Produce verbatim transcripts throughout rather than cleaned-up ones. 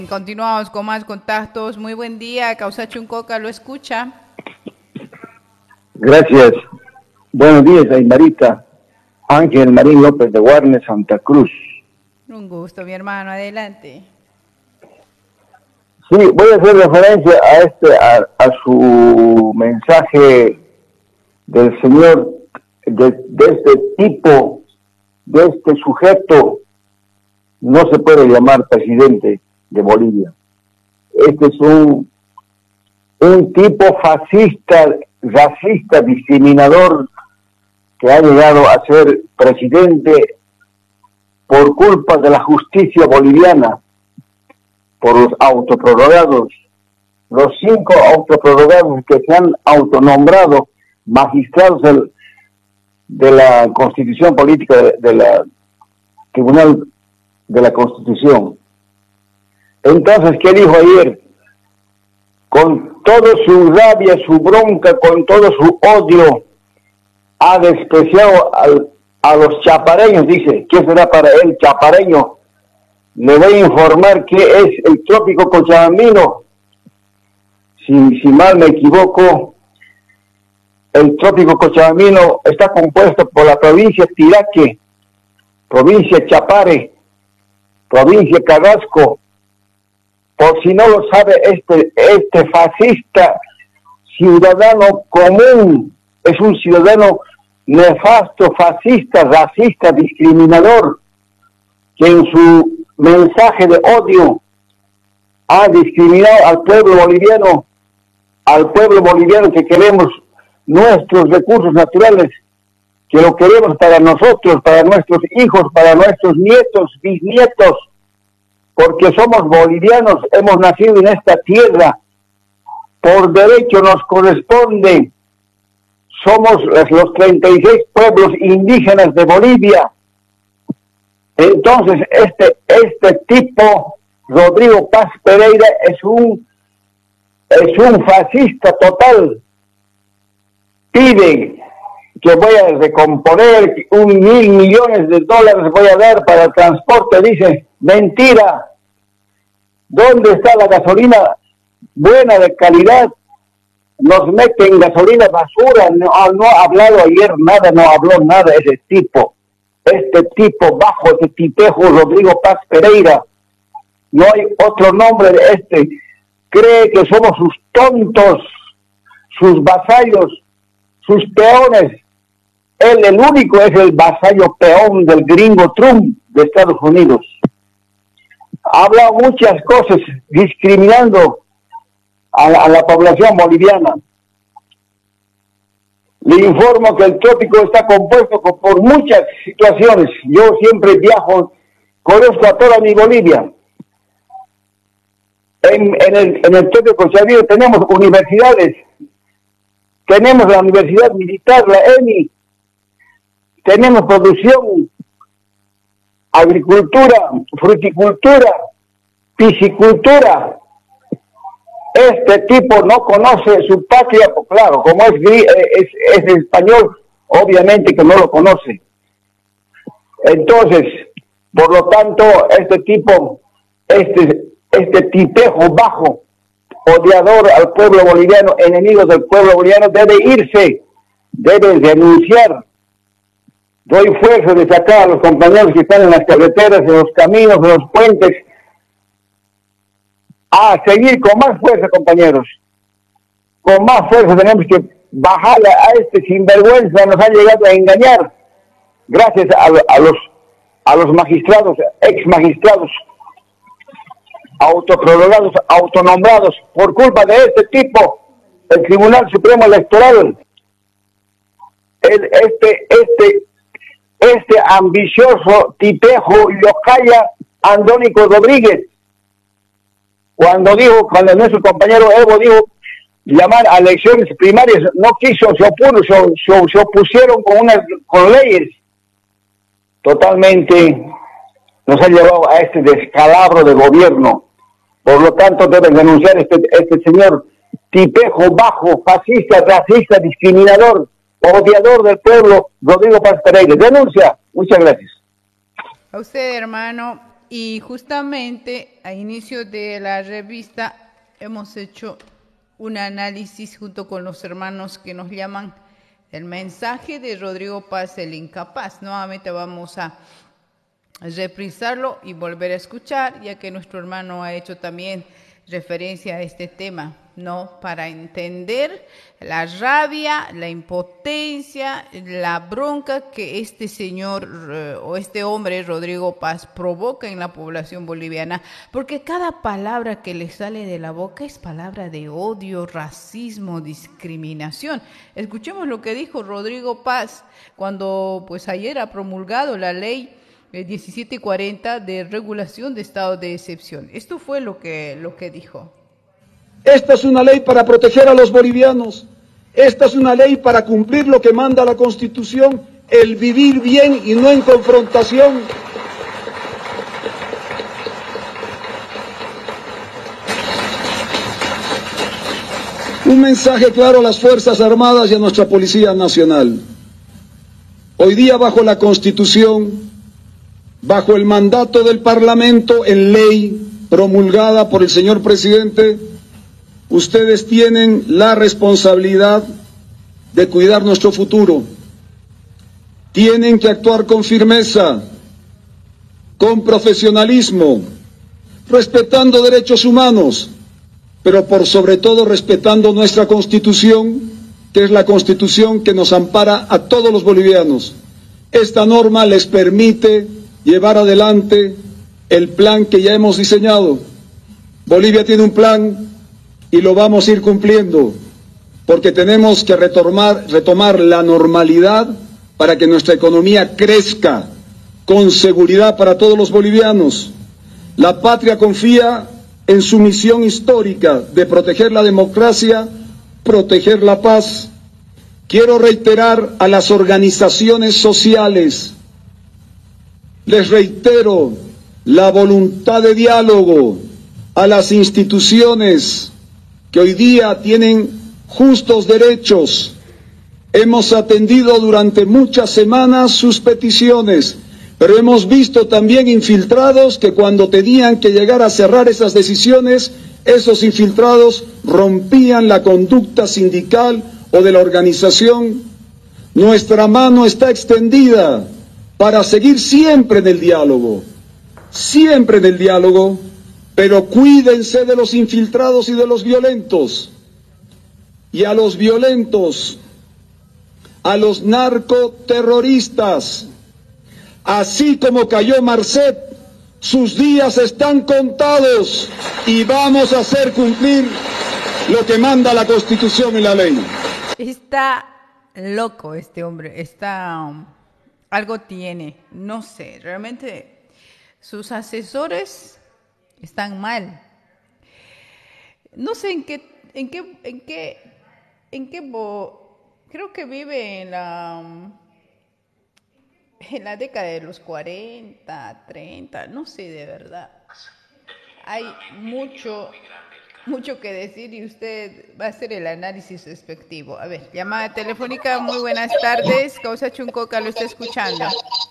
Continuamos con más contactos. Muy buen día, Causa Chuncoca, ¿lo escucha? Gracias. Buenos días, Aymarita. Ángel Marín López de Guarne, Santa Cruz. Un gusto, mi hermano, adelante. Sí, voy a hacer referencia a este, a, a su mensaje del señor, de, de este tipo, de este sujeto. No se puede llamar presidente de Bolivia. Este es un, un tipo fascista, racista, discriminador, que ha llegado a ser presidente por culpa de la justicia boliviana, por los autoprorrogados, los cinco autoprorrogados que se han autonombrado magistrados del, de la Constitución Política, de, de la Tribunal de la Constitución. Entonces, ¿qué dijo ayer? Con toda su rabia, su bronca, con todo su odio, ha despreciado al, a los chapareños, dice. ¿Qué será para él chapareño? Le voy a informar qué es el trópico cochabambino. Si, si mal me equivoco, el trópico cochabambino está compuesto por la provincia Tiraque, provincia Chapare, provincia Carrasco. Por si no lo sabe, este, este fascista ciudadano común es un ciudadano nefasto, fascista, racista, discriminador, que en su mensaje de odio ha discriminado al pueblo boliviano, al pueblo boliviano que queremos nuestros recursos naturales, que lo queremos para nosotros, para nuestros hijos, para nuestros nietos, bisnietos, porque somos bolivianos, hemos nacido en esta tierra, por derecho nos corresponde, somos los treinta y seis pueblos indígenas de Bolivia. Entonces, este, este tipo, Rodrigo Paz Pereira, es un, es un fascista total. Pide que voy a recomponer un mil millones de dólares, voy a dar para el transporte, dice, mentira. ¿Dónde está la gasolina buena, de calidad? Nos meten gasolina basura, no, no ha hablado ayer nada, no habló nada ese tipo. Este tipo bajo, este tipejo Rodrigo Paz Pereira, no hay otro nombre de este. Cree que somos sus tontos, sus vasallos, sus peones. Él el único es el vasallo peón del gringo Trump de Estados Unidos. Ha hablado muchas cosas discriminando a la, a la población boliviana. Le informo que el trópico está compuesto por muchas situaciones. Yo siempre viajo, conozco a toda mi Bolivia. En, en, el, en el trópico cochabambino tenemos universidades. Tenemos la Universidad Militar, la E M I. Tenemos producción, agricultura, fruticultura, piscicultura. Este tipo no conoce su patria, claro, como es, es, es español, obviamente que no lo conoce. Entonces, por lo tanto, este tipo, este, este tipejo bajo, odiador al pueblo boliviano, enemigo del pueblo boliviano, debe irse, debe renunciar. Doy fuerza de sacar a los compañeros que están en las carreteras, en los caminos, en los puentes, a seguir con más fuerza, compañeros. Con más fuerza tenemos que bajarle a este sinvergüenza, nos ha llegado a engañar, gracias a, a los a los magistrados, ex magistrados, autoprorrogados, autonombrados, por culpa de este tipo, el Tribunal Supremo Electoral, el, este, este, este ambicioso tipejo Yocaya Andónico Rodríguez, cuando dijo, cuando nuestro compañero Evo dijo llamar a elecciones primarias, no quiso, se opuso, se, se, se opusieron con unas con leyes. Totalmente nos ha llevado a este descalabro de gobierno. Por lo tanto, deben denunciar este, este señor tipejo bajo, fascista, racista, discriminador, odiador del pueblo, Rodrigo Paz Pereira. Denuncia. Muchas gracias. A usted, hermano. y justamente a inicio de la revista hemos hecho un análisis junto con los hermanos que nos llaman el mensaje de Rodrigo Paz, el incapaz. Nuevamente vamos a reprisarlo y volver a escuchar, ya que nuestro hermano ha hecho también referencia a este tema, ¿no? Para entender la rabia, la impotencia, la bronca que este señor eh, o este hombre, Rodrigo Paz, provoca en la población boliviana, porque cada palabra que le sale de la boca es palabra de odio, racismo, discriminación. Escuchemos lo que dijo Rodrigo Paz cuando pues ayer ha promulgado la ley diecisiete cuarenta de regulación de estado de excepción. Esto fue lo que, lo que dijo. Esta es una ley para proteger a los bolivianos. Esta es una ley para cumplir lo que manda la Constitución, el vivir bien y no en confrontación. Un mensaje claro a las Fuerzas Armadas y a nuestra Policía Nacional. Hoy día, bajo la Constitución, bajo el mandato del Parlamento en ley promulgada por el señor presidente, ustedes tienen la responsabilidad de cuidar nuestro futuro. Tienen que actuar con firmeza, con profesionalismo, respetando derechos humanos, pero por sobre todo respetando nuestra Constitución, que es la Constitución que nos ampara a todos los bolivianos. Esta norma les permite llevar adelante el plan que ya hemos diseñado. Bolivia tiene un plan y lo vamos a ir cumpliendo, porque tenemos que retomar, retomar la normalidad para que nuestra economía crezca con seguridad para todos los bolivianos. La patria confía en su misión histórica de proteger la democracia, proteger la paz. Quiero reiterar a las organizaciones sociales, les reitero la voluntad de diálogo a las instituciones que hoy día tienen justos derechos. Hemos atendido durante muchas semanas sus peticiones, pero hemos visto también infiltrados que cuando tenían que llegar a cerrar esas decisiones, esos infiltrados rompían la conducta sindical o de la organización. Nuestra mano está extendida para seguir siempre en el diálogo, siempre en el diálogo, pero cuídense de los infiltrados y de los violentos. Y a los violentos, a los narcoterroristas, así como cayó Marcet, sus días están contados y vamos a hacer cumplir lo que manda la Constitución y la ley. Está loco este hombre, está... Um... algo tiene, no sé, realmente sus asesores están mal. No sé en qué, en qué, en qué, en qué, bo, creo que vive en la, en la década de los cuarenta, treinta, no sé de verdad. Hay mucho, mucho que decir y usted va a hacer el análisis respectivo. A ver, llamada telefónica, muy buenas tardes. Causa Chuncoca lo está escuchando.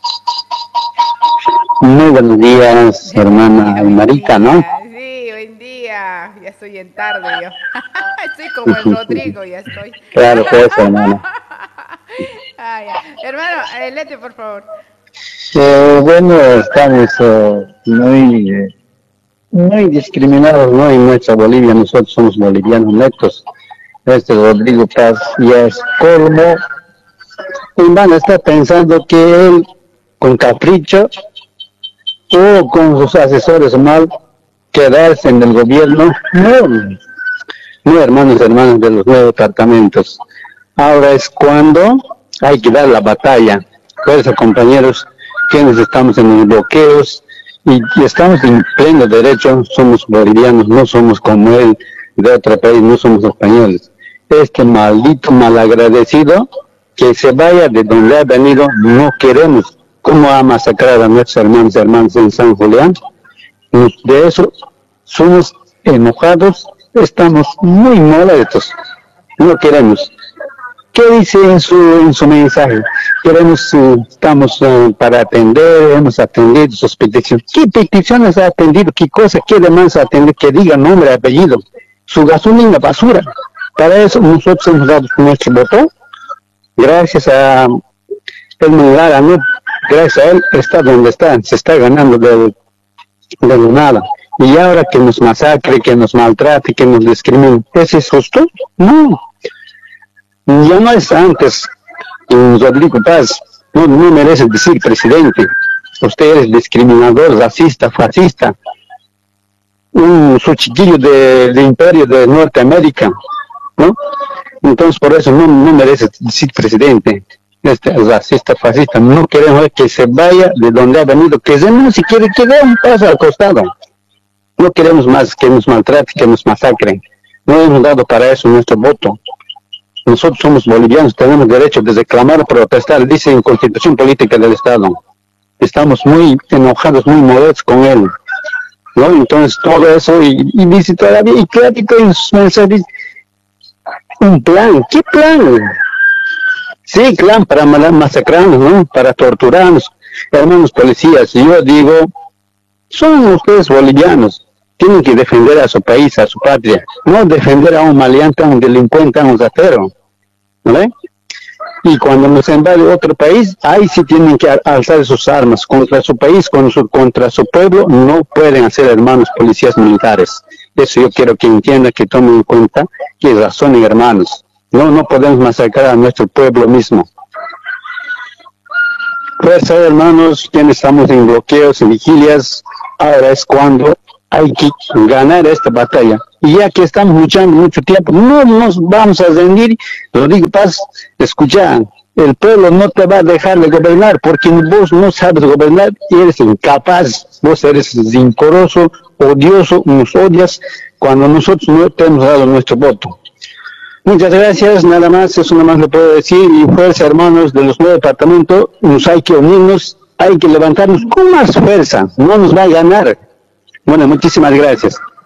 Muy buenos días, hermana Aymarica, ¿no? Sí, buen día. Ya estoy en tarde yo. Estoy como el Rodrigo, ya estoy. Claro, pues, hermana. Ah, ya. Hermano, adelante, por favor. Eh, bueno, estamos uh, muy... Eh, muy discriminados, ¿no? En nuestra Bolivia, nosotros somos bolivianos netos. Este Rodrigo Paz ya es colmo. Y van a estar pensando que él, con capricho o con sus asesores mal, quedarse en el gobierno. No, no, hermanos, hermanos de los nuevos departamentos. Ahora es cuando hay que dar la batalla. Por eso, compañeros, quienes estamos en los bloqueos, Y, y estamos en pleno derecho, somos bolivianos, no somos como él de otro país, no somos españoles. Este maldito malagradecido, que se vaya de donde ha venido, no queremos. ¿Cómo ha masacrado a nuestros hermanos y hermanas en San Julián? De eso somos enojados, estamos muy molestos, no queremos. ¿Qué dice en su, en su mensaje? Queremos, uh, estamos uh, para atender, hemos atendido sus peticiones. ¿Qué peticiones ha atendido? ¿Qué cosa? ¿Qué demandas ha atendido? Que diga nombre, apellido. Su gasolina, basura. Para eso nosotros hemos dado nuestro voto. Gracias a el Lara, ¿no? Gracias a él está donde está, se está ganando de, de nada. Y ahora que nos masacre, que nos maltrate, que nos discrimine, ¿eso es justo? No. Ya no es antes. Rodrigo Paz no, no merece decir presidente. Usted es discriminador, racista, fascista. Un su chiquillo de, de imperio de Norteamérica, ¿no? Entonces por eso no, no merece decir presidente. Este racista, fascista. No queremos que se vaya de donde ha venido, que se no si quiere que dé un paso al costado. No queremos más que nos maltrate, que nos masacren. No hemos dado para eso nuestro voto. Nosotros somos bolivianos, tenemos derecho de reclamar, protestar, dice en Constitución Política del Estado. Estamos muy enojados, muy molestos con él, ¿no? Entonces todo eso, y, y dice todavía, y claro que en sus mensajes, un plan, ¿qué plan? Sí, plan para masacrarnos, ¿no? Para torturarnos. Hermanos policías, yo digo, son ustedes bolivianos, tienen que defender a su país, a su patria, no defender a un maleante, a un delincuente, a un ratero, ¿no? Y cuando nos invade otro país, ahí sí tienen que alzar sus armas contra su país, contra su, contra su pueblo, no pueden hacer hermanos policías militares. Eso yo quiero que entiendan, que tomen en cuenta, que razonen hermanos. No, no podemos masacrar a nuestro pueblo mismo. Fuerza, hermanos, quienes estamos en bloqueos, en vigilias, ahora es cuando hay que ganar esta batalla. Y ya que estamos luchando mucho tiempo, no nos vamos a rendir. Rodrigo Paz, escucha, el pueblo no te va a dejar de gobernar, porque vos no sabes gobernar y eres incapaz. Vos eres incoroso, odioso, nos odias, cuando nosotros no te hemos dado nuestro voto. Muchas gracias, nada más, eso nada más lo puedo decir. Y fuerza, hermanos de los nueve departamentos, nos hay que unirnos, hay que levantarnos con más fuerza, no nos va a ganar. Bueno, muchísimas gracias.